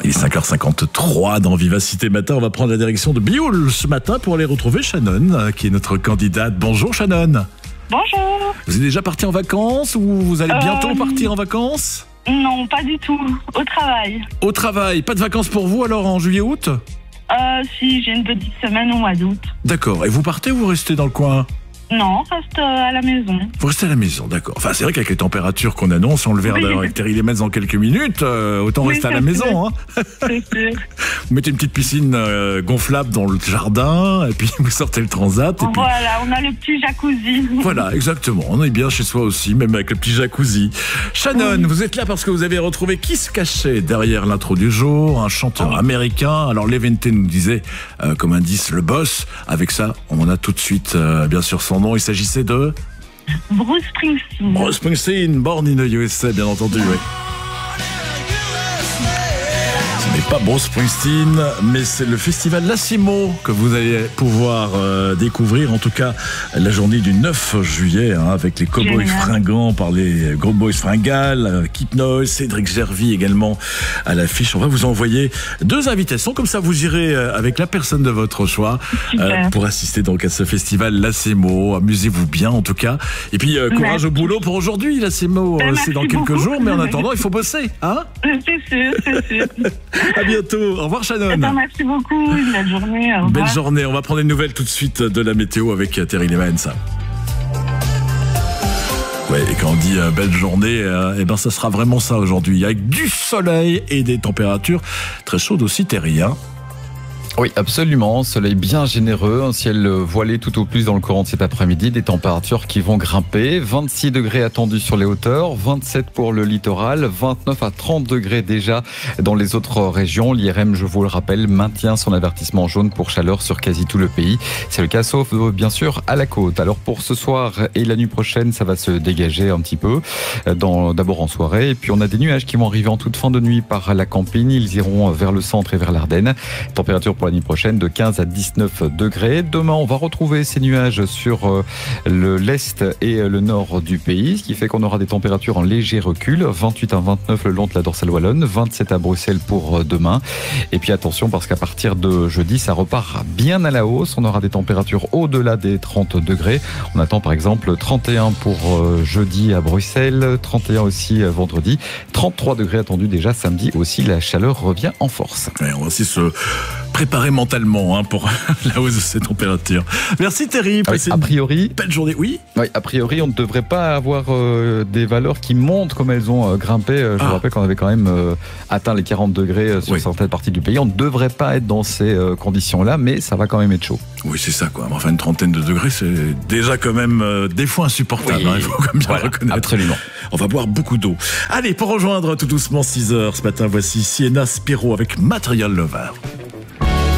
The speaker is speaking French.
Il est 5h53 dans Vivacité Matin. On va prendre la direction de Bioul ce matin pour aller retrouver Shannon, qui est notre candidate. Bonjour Shannon. Bonjour. Vous êtes déjà parti en vacances ou vous allez bientôt partir en vacances? Non, pas du tout. Au travail. Au travail. Pas de vacances pour vous alors en juillet-août? Si, j'ai une petite semaine au mois d'août. D'accord. Et vous partez ou vous restez dans le coin? Non, reste à la maison. Vous restez à la maison, d'accord. Enfin, c'est vrai qu'avec les températures qu'on annonce, on le verra d'ailleurs avec Terry Lemens dans quelques minutes, autant rester à la maison. Hein. C'est sûr. Vous mettez une petite piscine gonflable dans le jardin, et puis vous sortez le transat. Et puis... Voilà, on a le petit jacuzzi. Voilà, exactement. On est bien chez soi aussi, même avec le petit jacuzzi. Shannon, vous êtes là parce que vous avez retrouvé qui se cachait derrière l'intro du jour, un chanteur américain. Alors, Levente nous disait, comme indice, le boss. Avec ça, on a tout de suite, bien sûr, son nom. Il s'agissait de... Bruce Springsteen. Bruce Springsteen, Born in the USA, bien entendu, oui. Ce n'est pas Bruce Springsteen, mais c'est le festival Lassimo que vous allez pouvoir découvrir, en tout cas la journée du 9 juillet, hein, avec les Cowboys fringants par les Cowboys fringales, Keep Noise, Cédric Gervais également à l'affiche. On va vous envoyer 2 invitations, comme ça vous irez avec la personne de votre choix pour assister donc à ce festival Lassimo. Amusez-vous bien en tout cas. Et puis courage au boulot pour aujourd'hui. Lassimo, c'est dans quelques jours, mais en attendant, il faut bosser, hein? C'est sûr, c'est sûr. À bientôt. Au revoir Shannon. Merci beaucoup. Une belle journée. Au revoir. Belle journée. On va prendre des nouvelles tout de suite de la météo avec Terry Lemens. Ouais, et quand on dit belle journée, eh ben ça sera vraiment ça aujourd'hui, avec du soleil et des températures très chaudes aussi, Terry. Hein. Oui, absolument. Soleil bien généreux, un ciel voilé tout au plus dans le courant de cet après-midi, des températures qui vont grimper. 26 degrés attendus sur les hauteurs, 27 pour le littoral, 29 à 30 degrés déjà dans les autres régions. L'IRM, je vous le rappelle, maintient son avertissement jaune pour chaleur sur quasi tout le pays. C'est le cas sauf, bien sûr, à la côte. Alors pour ce soir et la nuit prochaine, ça va se dégager un petit peu, d'abord en soirée. Et puis on a des nuages qui vont arriver en toute fin de nuit par la Campine. Ils iront vers le centre et vers l'Ardenne. Température pour la nuit prochaine de 15 à 19 degrés. Demain, on va retrouver ces nuages sur l'est et le nord du pays, ce qui fait qu'on aura des températures en léger recul, 28 à 29 le long de la dorsale wallonne, 27 à Bruxelles pour demain. Et puis attention, parce qu'à partir de jeudi, ça repart bien à la hausse. On aura des températures au-delà des 30 degrés. On attend par exemple 31 pour jeudi à Bruxelles, 31 aussi vendredi, 33 degrés attendus déjà samedi aussi. La chaleur revient en force. Ouais, on va aussi se préparer mentalement pour la hausse de ces températures. Merci Terry. A priori, belle journée. Oui, a priori, on ne devrait pas avoir des valeurs qui montent comme elles ont grimpé. Je vous rappelle qu'on avait quand même atteint les 40 degrés sur certaines parties du pays. On ne devrait pas être dans ces conditions-là, mais ça va quand même être chaud. Oui, c'est ça quoi. Enfin, une trentaine de degrés, c'est déjà quand même des fois insupportable. Il faut quand même bien reconnaître. Absolument. On va boire beaucoup d'eau. Allez, pour rejoindre tout doucement 6h ce matin, voici Sienna Spiro avec Material Lover.